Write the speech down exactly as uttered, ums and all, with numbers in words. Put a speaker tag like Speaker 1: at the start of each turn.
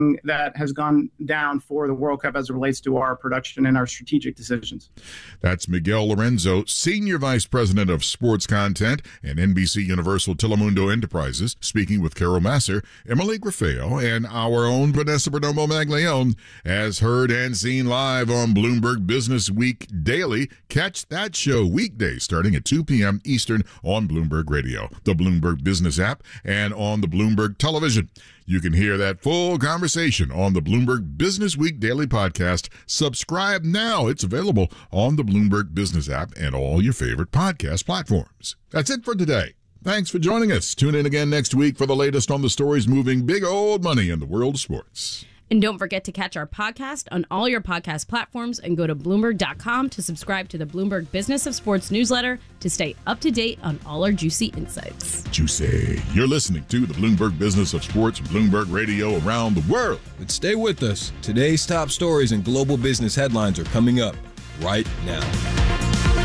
Speaker 1: that has gone down for the World Cup as it relates to our production and our strategic decisions.
Speaker 2: That's Miguel Lorenzo, Senior Vice President of Sports Content and N B C Universal Telemundo Enterprises, speaking with Carol Masser, Emily Grafeo, and our own Vanessa Perdomo Maglione, as heard and seen live on Bloomberg Business Week Daily. Catch that show weekdays starting at two p.m. Eastern on Bloomberg Radio, the Bloomberg Business app, and on the Bloomberg Television. You can hear that full conversation on the Bloomberg Business Week Daily Podcast. Subscribe now. It's available on the Bloomberg Business app and all your favorite podcast platforms. That's it for today. Thanks for joining us. Tune in again next week for the latest on the stories moving big old money in the world of sports.
Speaker 3: And don't forget to catch our podcast on all your podcast platforms and go to Bloomberg dot com to subscribe to the Bloomberg Business of Sports newsletter to stay up to date on all our juicy insights.
Speaker 2: Juicy. You're listening to the Bloomberg Business of Sports, Bloomberg Radio around the world.
Speaker 4: But stay with us. Today's top stories and global business headlines are coming up right now.